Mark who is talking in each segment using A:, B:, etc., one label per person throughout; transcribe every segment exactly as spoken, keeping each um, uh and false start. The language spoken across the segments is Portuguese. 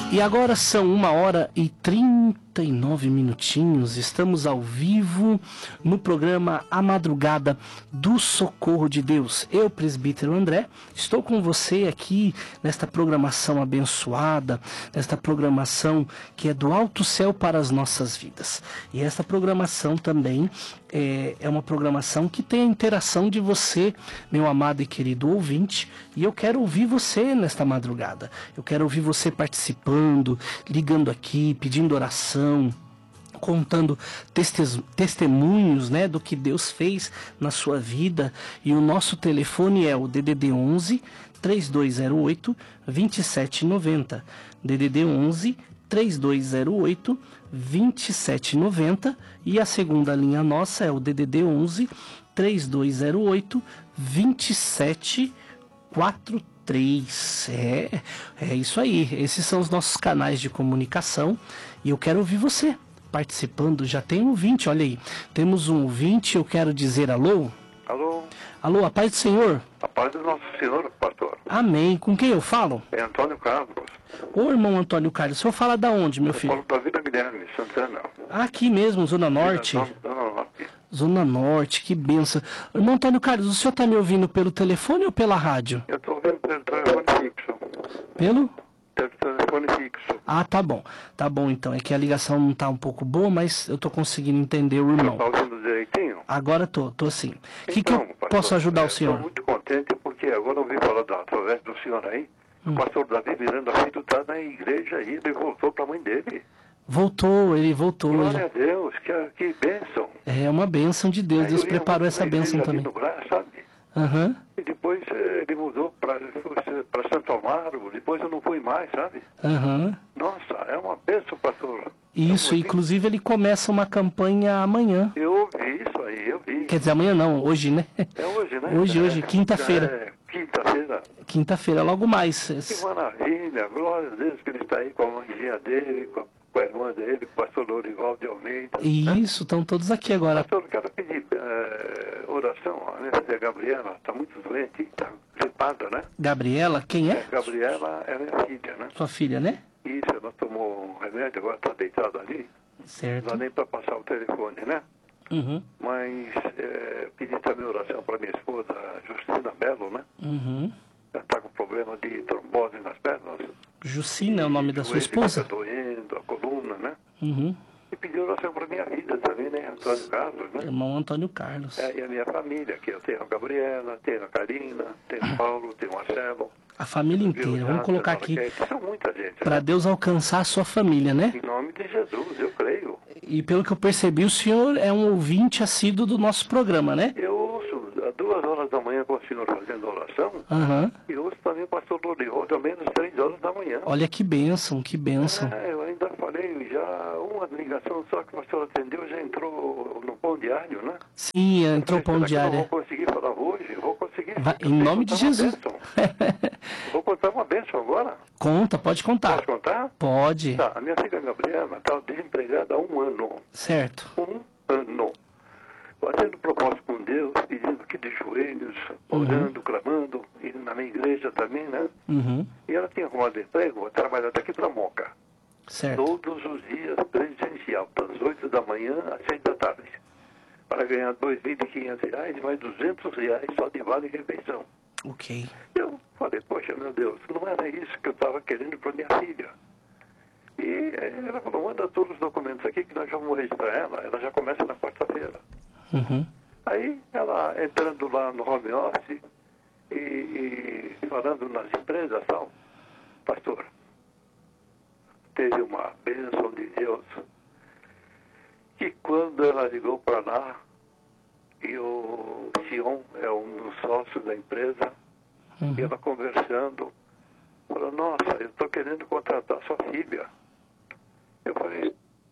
A: E agora são uma hora e trinta e nove minutinhos. Estamos ao vivo no programa A Madrugada do Socorro de Deus. Eu, presbítero André, estou com você aqui nesta programação abençoada, nesta programação que é do alto céu para as nossas vidas. E esta programação também é, é uma programação que tem a interação de você, meu amado e querido ouvinte, e eu quero ouvir você nesta madrugada. Eu quero ouvir você participando, ligando aqui, pedindo oração, contando testes, testemunhos, né, do que Deus fez na sua vida. E o nosso telefone é o D D D onze, três dois zero oito, dois sete nove zero. D D D onze, três dois zero oito, dois sete nove zero. E a segunda linha nossa é o D D D onze, três dois zero oito, dois sete quatro três. É, é isso aí. Esses são os nossos canais de comunicação. E eu quero ouvir você participando. Já tem um ouvinte, olha aí. Temos um ouvinte, eu quero dizer alô.
B: Alô?
A: Alô, a paz do Senhor.
B: A paz do nosso Senhor, pastor.
A: Amém. Com quem eu falo?
B: É Antônio Carlos.
A: Ô, irmão Antônio Carlos, o senhor fala da onde, meu
B: Eu
A: filho?
B: falo da Vila Guilherme, Santana.
A: Aqui mesmo, Zona Norte.
B: Zona, Zona Norte.
A: Zona Norte, que benção. Irmão Antônio Carlos, o senhor está me ouvindo pelo telefone ou pela rádio?
B: Eu estou ouvindo pelo telefone fixo.
A: Pelo?
B: Pelo telefone fixo.
A: Ah, tá bom. Tá bom, então. É que a ligação não tá um pouco boa, mas eu tô conseguindo entender o irmão.
B: Está ouvindo direitinho?
A: Agora tô, tô sim. O que,
B: Então,
A: que eu
B: pastor,
A: posso ajudar o
B: Estou
A: senhor?
B: muito contente porque agora eu ouvi falar da, através do senhor aí.
A: Hum.
B: O pastor Davi Miranda Filho está na igreja aí, ele voltou para a mãe dele.
A: Voltou, ele voltou.
B: Glória
A: Ele...
B: a Deus, que, que bênção.
A: É uma bênção de Deus.
B: Aí
A: Deus
B: eu ia
A: preparou
B: muito
A: essa
B: na
A: bênção
B: igreja ali
A: também.
B: no Brás, sabe?
A: Aham.
B: E depois eh, ele mudou para Santo Amaro, depois eu não fui mais, sabe?
A: Aham.
B: Nossa, é uma bênção, pastor.
A: Isso,
B: Eu,
A: inclusive ele começa uma campanha amanhã.
B: eu ouvi isso aí, eu vi.
A: Quer dizer, amanhã não, hoje, né?
B: É hoje, né?
A: Hoje,
B: é,
A: hoje, quinta-feira.
B: É, quinta-feira.
A: Quinta-feira, logo mais.
B: Que maravilha, glória a Deus que ele está aí com a mãezinha dele, com a, com a irmã dele, com o pastor Lorival de Almeida.
A: Isso, estão todos aqui agora.
B: Pastor, eu quero pedir eh, oração. A minha filha Gabriela está muito doente, está gripada, né?
A: Gabriela, quem é?
B: É, Gabriela é minha filha, né?
A: Sua filha, né?
B: Isso, ela tomou um remédio, agora está deitada ali. Não
A: Certo.
B: dá nem para passar o telefone, né?
A: Uhum.
B: Mas é, pedi também oração para minha esposa, Justina Belo, né?
A: Uhum.
B: Ela está com problema de trombose nas pernas.
A: Jucina é o nome da sua
B: O joelho
A: esposa?
B: fica doendo, a coluna, né?
A: Uhum.
B: E pedi oração para minha vida também, né? Antônio Carlos, né?
A: Irmão Antônio Carlos.
B: É, e a minha família, que eu tenho a Gabriela, tenho a Karina, tenho o Paulo, tenho o Marcelo.
A: A família inteira. Vamos colocar aqui
B: São muita gente.
A: para
B: Né?
A: Deus alcançar a sua família, né?
B: Em nome de Jesus, eu creio.
A: E pelo que eu percebi, o senhor é um ouvinte assíduo do nosso programa, né?
B: Eu ouço às duas horas da manhã com o senhor fazendo oração.
A: Aham.
B: E ouço também o pastor Lorival, também às três horas da manhã.
A: Olha que bênção, que bênção.
B: É, eu ainda falei, já uma ligação só que o pastor atendeu, já entrou no pão diário, né?
A: Sim, entrou
B: Eu falei,
A: pão
B: será que eu
A: diário.
B: não vou conseguir falar hoje, vou conseguir.
A: Vai,
B: Eu
A: em
B: tenho
A: nome
B: que
A: de
B: contar uma
A: Jesus.
B: bênção. Vou contar uma bênção agora.
A: Conta, pode contar.
B: Posso contar?
A: Pode.
B: Tá, a minha filha Gabriela está desempregada há um ano.
A: Certo.
B: Um ano. Fazendo propósito com Deus, pedindo que de joelhos,
A: Uhum.
B: orando, clamando, e na minha igreja também, né?
A: Uhum.
B: E ela tinha arrumado emprego, trabalhando daqui para Moca.
A: Certo.
B: Todos os dias presencial, das oito da manhã às seis da tarde. Para ganhar dois mil e quinhentos reais e mais duzentos reais só de vale refeição.
A: Ok.
B: Eu falei, poxa, meu Deus, não era isso que eu estava querendo para minha filha. E ela falou, manda todos os documentos aqui que nós vamos registrar ela. Ela já começa na quarta-feira.
A: Uhum.
B: Aí ela entrando lá no home office e, e falando nas empresas e tal, pastor, teve uma bênção de Deus que quando ela ligou para lá, e o Sion é um dos sócios da empresa,
A: Uhum.
B: e ela conversando, falou, nossa, eu estou querendo contratar sua filha. Eu falei,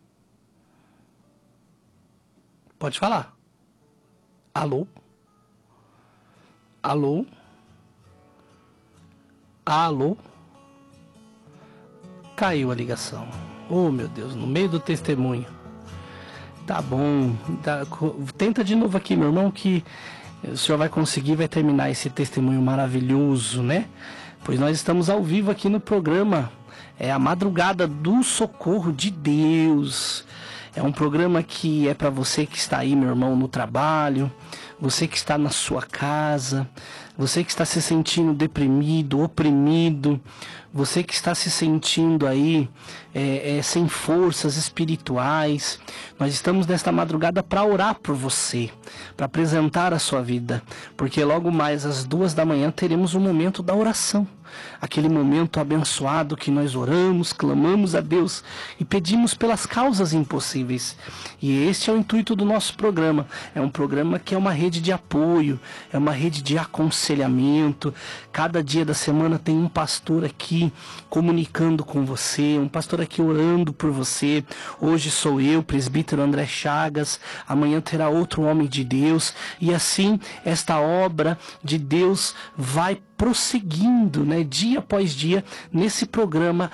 A: Pode falar. Alô? Alô? Alô? Caiu a ligação. Oh, meu Deus, no meio do testemunho. Tá bom. Tá, tenta de novo aqui, meu irmão, que o senhor vai conseguir, vai terminar esse testemunho maravilhoso, né? Pois nós estamos ao vivo aqui no programa é a Madrugada do Socorro de Deus. É um programa que é para você que está aí, meu irmão, no trabalho, você que está na sua casa, você que está se sentindo deprimido, oprimido, você que está se sentindo aí é, é, sem forças espirituais. Nós estamos nesta madrugada para orar por você, para apresentar a sua vida, porque logo mais às duas da manhã teremos um momento da oração. Aquele momento abençoado que nós oramos, clamamos a Deus e pedimos pelas causas impossíveis. E este é o intuito do nosso programa. É um programa que é uma rede de apoio, é uma rede de aconselhamento. Cada dia da semana tem um pastor aqui comunicando com você, um pastor aqui orando por você. Hoje sou eu, presbítero André Chagas, amanhã terá outro homem de Deus, e assim esta obra de Deus vai prosseguindo, né, dia após dia, nesse programa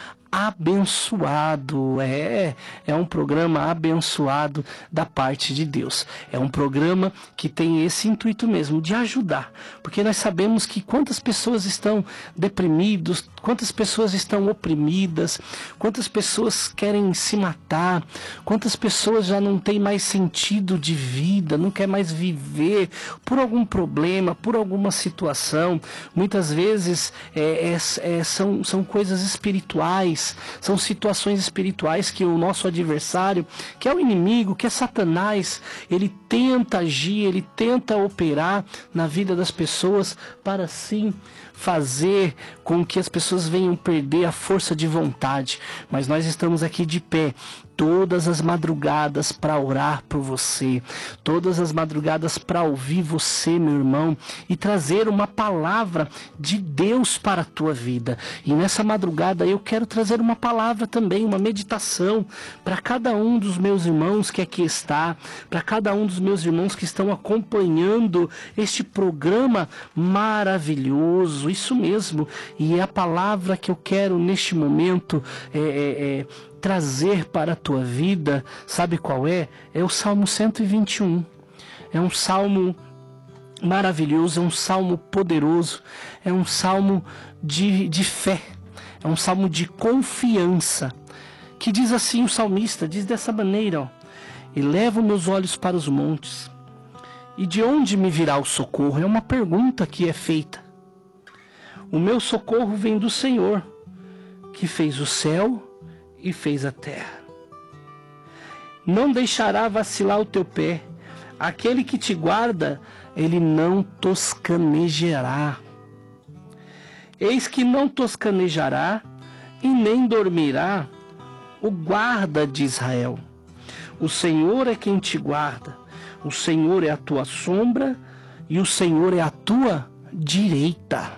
A: abençoado. É, é um programa abençoado da parte de Deus. É um programa que tem esse intuito mesmo, de ajudar. Porque nós sabemos que quantas pessoas estão deprimidas, quantas pessoas estão oprimidas, quantas pessoas querem se matar, quantas pessoas já não têm mais sentido de vida, não quer mais viver por algum problema, por alguma situação. Muitas vezes é, é, é, são, são coisas espirituais, são situações espirituais que o nosso adversário, que é o inimigo, que é Satanás, ele tenta agir, ele tenta operar na vida das pessoas para sim fazer com que as pessoas venham perder a força de vontade. Mas nós estamos aqui de pé todas as madrugadas para orar por você, todas as madrugadas para ouvir você, meu irmão, e trazer uma palavra de Deus para a tua vida. E nessa madrugada eu quero trazer uma palavra também, uma meditação para cada um dos meus irmãos que aqui está, para cada um dos meus irmãos que estão acompanhando este programa maravilhoso, isso mesmo. E a palavra que eu quero neste momento é, é, é trazer para a tua vida, sabe qual é? É o Salmo cento e vinte e um. É um salmo maravilhoso, é um salmo poderoso, é um salmo de, de fé, é um salmo de confiança, que diz assim o salmista, diz dessa maneira, ó: elevo meus olhos para os montes, e de onde me virá o socorro? É uma pergunta que é feita. O meu socorro vem do Senhor, que fez o céu e fez a terra. Não deixará vacilar o teu pé. Aquele que te guarda, ele não toscanejará. Eis que não toscanejará e nem dormirá o guarda de Israel. O Senhor é quem te guarda. O Senhor é a tua sombra e o Senhor é a tua direita.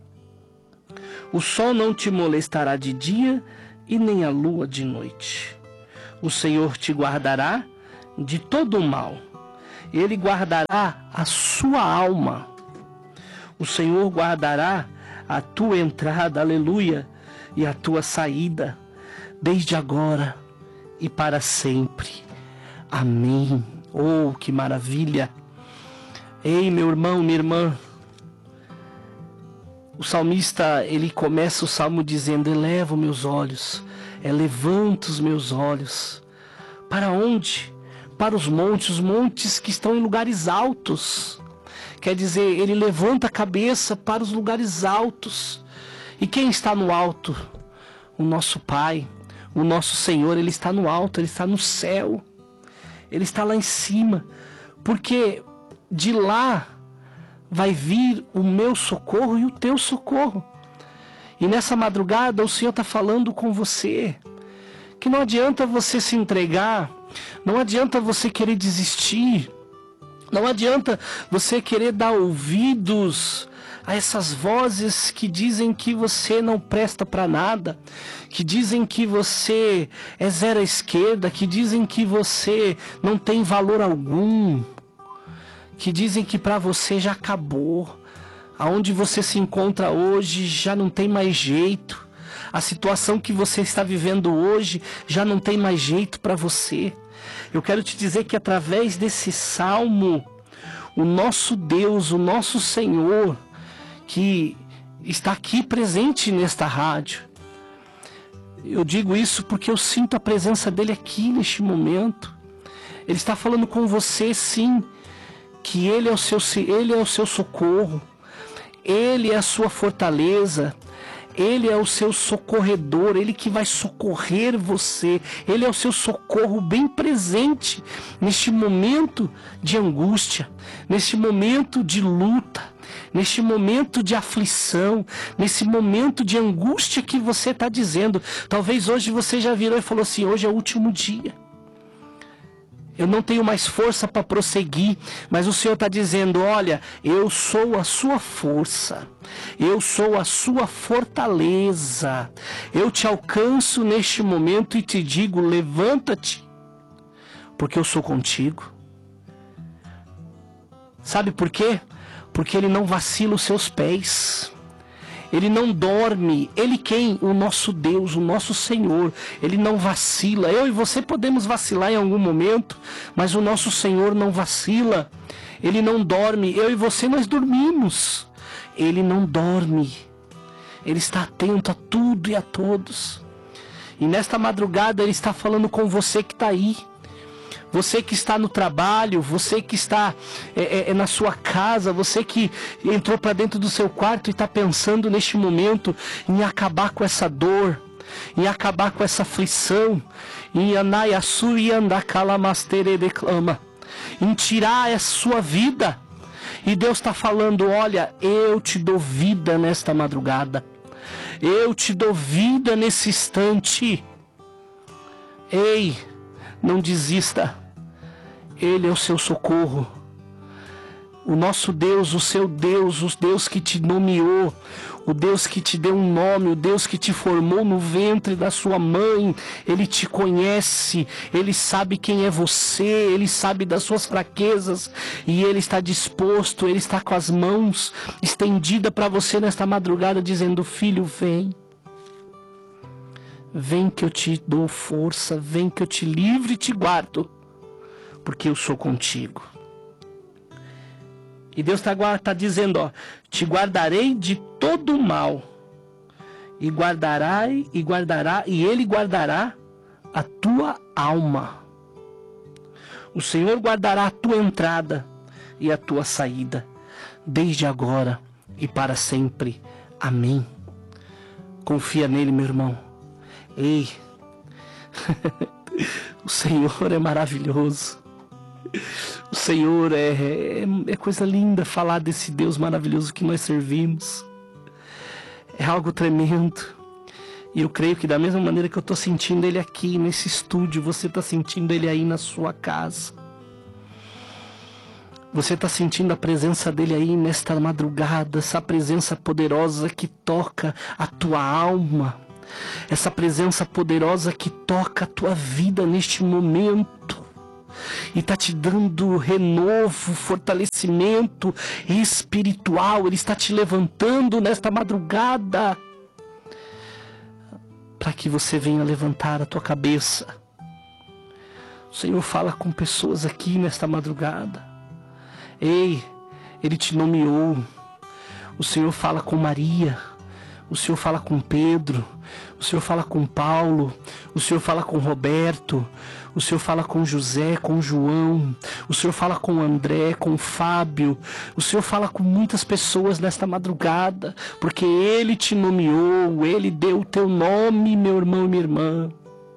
A: O sol não te molestará de dia e nem a lua de noite. O Senhor te guardará de todo o mal. Ele guardará a sua alma. O Senhor guardará a tua entrada, aleluia, e a tua saída, desde agora e para sempre. Amém. Oh, que maravilha! Ei, meu irmão, minha irmã, o salmista, ele começa o salmo dizendo: elevo meus olhos, é, levanto os meus olhos. Para onde? Para os montes, os montes que estão em lugares altos. Quer dizer, ele levanta a cabeça para os lugares altos. E quem está no alto? O nosso Pai, o nosso Senhor, ele está no alto, ele está no céu. Ele está lá em cima, porque de lá vai vir o meu socorro e o teu socorro. E nessa madrugada o Senhor está falando com você, que não adianta você se entregar, não adianta você querer desistir, não adianta você querer dar ouvidos a essas vozes que dizem que você não presta para nada, que dizem que você é zero à esquerda, que dizem que você não tem valor algum, que dizem que para você já acabou, aonde você se encontra hoje já não tem mais jeito, a situação que você está vivendo hoje já não tem mais jeito para você. Eu quero te dizer que através desse salmo, o nosso Deus, o nosso Senhor, que está aqui presente nesta rádio, Eu digo isso porque eu sinto a presença dele aqui neste momento. Ele está falando com você, sim, que ele é o seu, ele é o seu socorro, ele é a sua fortaleza, ele é o seu socorredor, ele que vai socorrer você, ele é o seu socorro bem presente neste momento de angústia, neste momento de luta, neste momento de aflição, nesse momento de angústia que você está dizendo. Talvez hoje você já virou e falou assim: hoje é o último dia, eu não tenho mais força para prosseguir, mas o Senhor está dizendo: olha, eu sou a sua força, eu sou a sua fortaleza, eu te alcanço neste momento e te digo: levanta-te, porque eu sou contigo. Sabe por quê? Porque Ele não vacila os seus pés. Ele não dorme. Ele quem? O nosso Deus, o nosso Senhor. Ele não vacila. Eu e você podemos vacilar em algum momento, mas o nosso Senhor não vacila. Ele não dorme. Eu e você, nós dormimos. Ele não dorme. Ele está atento a tudo e a todos. E nesta madrugada Ele está falando com você que está aí. Você que está no trabalho, você que está é, é, na sua casa, você que entrou para dentro do seu quarto e está pensando neste momento em acabar com essa dor, em acabar com essa aflição, em anaiaçu e andacalamastere declama, em tirar a sua vida. E Deus está falando: olha, eu te dou vida nesta madrugada, eu te dou vida nesse instante. Ei, não desista. Ele é o seu socorro. O nosso Deus, o seu Deus, o Deus que te nomeou, o Deus que te deu um nome, o Deus que te formou no ventre da sua mãe, Ele te conhece, Ele sabe quem é você, Ele sabe das suas fraquezas e Ele está disposto, Ele está com as mãos estendidas para você nesta madrugada, dizendo: filho, vem. Vem que eu te dou força, vem que eu te livre e te guardo, porque eu sou contigo. E Deus está tá dizendo, ó: te guardarei de todo mal, e guardará, e guardará, e Ele guardará a tua alma. O Senhor guardará a tua entrada e a tua saída, desde agora e para sempre. Amém. Confia nele, meu irmão. Ei, o Senhor é maravilhoso. O Senhor é, é, é coisa linda falar desse Deus maravilhoso que nós servimos. É algo tremendo. E eu creio que da mesma maneira que eu estou sentindo Ele aqui nesse estúdio, você está sentindo Ele aí na sua casa. Você está sentindo a presença dele aí nesta madrugada, essa presença poderosa que toca a tua alma. Essa presença poderosa que toca a tua vida neste momento. E está te dando renovo, fortalecimento espiritual. Ele está te levantando nesta madrugada, para que você venha levantar a tua cabeça. O Senhor fala com pessoas aqui nesta madrugada. Ei, Ele te nomeou. O Senhor fala com Maria. O Senhor fala com Pedro. O Senhor fala com Paulo. O Senhor fala com Roberto. O Senhor fala com José, com João. O Senhor fala com André, com Fábio. O Senhor fala com muitas pessoas nesta madrugada, porque Ele te nomeou, Ele deu o teu nome, meu irmão e minha irmã.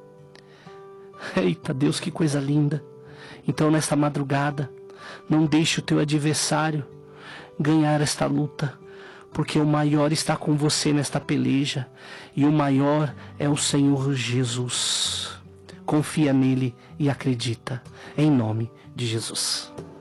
A: Eita Deus, que coisa linda. Então nesta madrugada, não deixe o teu adversário ganhar esta luta, porque o maior está com você nesta peleja, e o maior é o Senhor Jesus. Confia nele e acredita, em nome de Jesus.